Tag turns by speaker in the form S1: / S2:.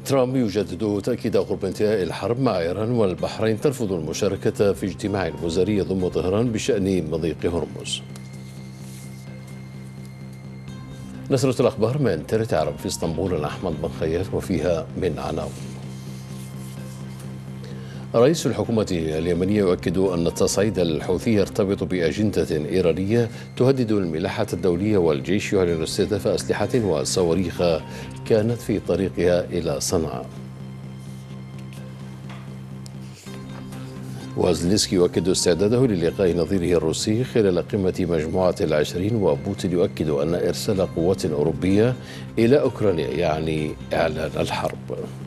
S1: ترامب يجدد تأكيد قرب انتهاء الحرب مع إيران، والبحرين ترفض المشاركة في اجتماع وزاري يضم طهران بشأن مضيق هرمز. نشرة الأخبار من تلت عرب في اسطنبول، أنا أحمد بن خياط، وفيها من عناوين. رئيس الحكومة اليمنية يؤكد أن التصعيد الحوثي يرتبط بأجندة إيرانية تهدد الملاحة الدولية، والجيش يعلن استهداف أسلحة وصواريخ كانت في طريقها إلى صنعاء. وزلينسكي يؤكد استعداده للقاء نظيره الروسي خلال قمة مجموعة ال20، وبوتين يؤكد أن إرسال قوات أوروبية إلى أوكرانيا يعني إعلان الحرب.